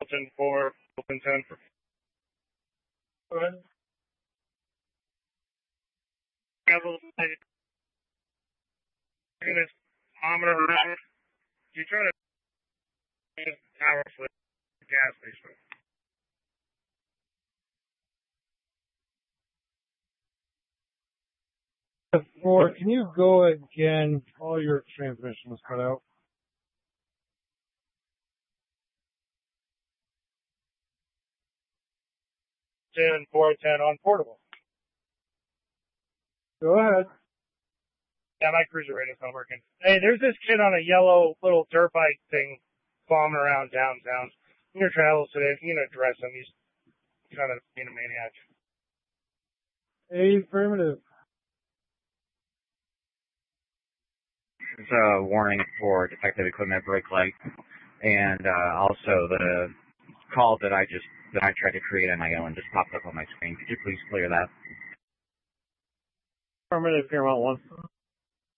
Hamilton 4, Open 10. Go ahead. Travel, this kilometer around. You try to use the tower for the gas station. Or can you go again? All your transmission was cut out. Ten 410 on portable. Go ahead. Yeah, my cruiser radio's not working. Hey, there's this kid on a yellow little dirt bike thing bombing around downtown. In your travels today, if you can address him, he's kind of being a maniac. Affirmative. It's a warning for defective equipment brake light, and also the call that I tried to create on my own just popped up on my screen. Could you please clear that? Affirmative, Paramount 1.